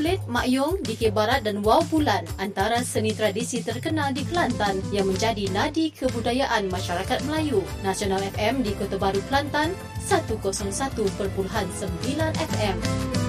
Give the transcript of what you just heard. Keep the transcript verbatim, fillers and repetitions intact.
Kulit, Mak Yong, D K Barat dan Wow Bulan antara seni tradisi terkenal di Kelantan yang menjadi nadi kebudayaan masyarakat Melayu. Nasional F M di Kota Baru, Kelantan, seratus satu perpuluhan sembilan F M.